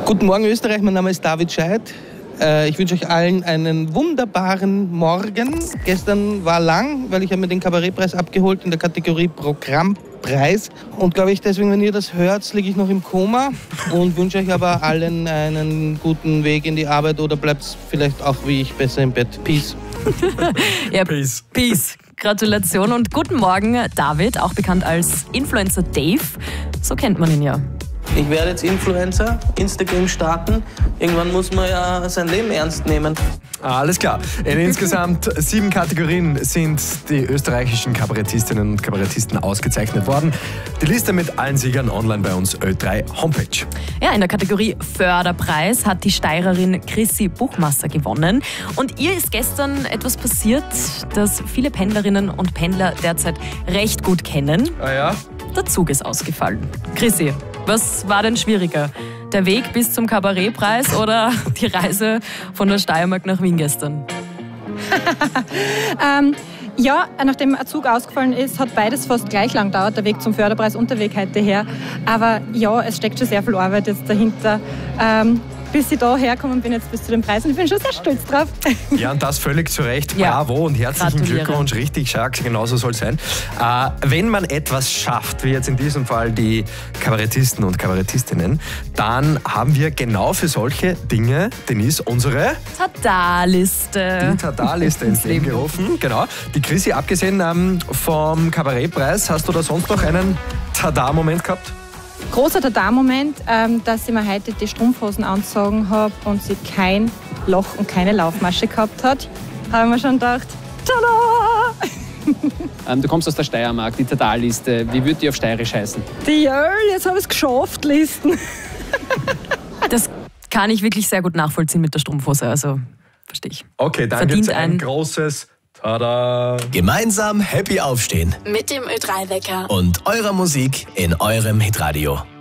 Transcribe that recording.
Guten Morgen Österreich, mein Name ist David Scheidt. Ich wünsche euch allen einen wunderbaren Morgen. Gestern war lang, weil ich habe mir den Kabarettpreis abgeholt in der Kategorie Programmpreis. Und glaube ich, deswegen, wenn ihr das hört, liege ich noch im Koma und wünsche euch aber allen einen guten Weg in die Arbeit oder bleibt vielleicht auch wie ich besser im Bett. Peace. Ja, Peace. Gratulation und guten Morgen, David, auch bekannt als Influencer Dave. So kennt man ihn ja. Ich werde jetzt Influencer, Instagram starten. Irgendwann muss man ja sein Leben ernst nehmen. Alles klar. In insgesamt 7 Kategorien sind die österreichischen Kabarettistinnen und Kabarettisten ausgezeichnet worden. Die Liste mit allen Siegern online bei uns Ö3 Homepage. Ja, in der Kategorie Förderpreis hat die Steirerin Chrissy Buchmasser gewonnen. Und ihr ist gestern etwas passiert, das viele Pendlerinnen und Pendler derzeit recht gut kennen. Ah ja? Der Zug ist ausgefallen. Chrissy, was war denn schwieriger? Der Weg bis zum Kabarettpreis oder die Reise von der Steiermark nach Wien gestern? Ja, nachdem ein Zug ausgefallen ist, hat beides fast gleich lang gedauert, der Weg zum Förderpreis und der Weg heute her. Aber ja, es steckt schon sehr viel Arbeit jetzt dahinter. Bis ich da hergekommen bin, jetzt bis zu den Preisen. Ich bin schon sehr stolz drauf. Ja, und das völlig zu Recht. Ja. Bravo und herzlichen Glückwunsch. Richtig stark, genauso soll es sein. Wenn man etwas schafft, wie jetzt in diesem Fall die Kabarettisten und Kabarettistinnen, dann haben wir genau für solche Dinge, Denise, unsere Tada-Liste. Die Tada-Liste ins Leben gerufen. Genau. Die Chrissy, abgesehen vom Kabarettpreis, hast du da sonst noch einen Tada-Moment gehabt? Großer Tada-Moment, dass ich mir heute die Strumpfhosen angezogen habe und sie kein Loch und keine Laufmasche gehabt hat. Habe ich mir schon gedacht, tada! Du kommst aus der Steiermark, die Tada-Liste. Wie würde die auf Steirisch heißen? Die jetzt habe ich es geschafft, Listen. Das kann ich wirklich sehr gut nachvollziehen mit der Strumpfhose, also verstehe ich. Okay, dann gibt es ein großes Tada! Gemeinsam happy aufstehen. Mit dem Ö3-Wecker. Und eurer Musik in eurem Hitradio.